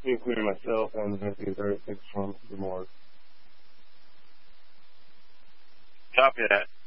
including myself and the very things from the morgue. Copy that.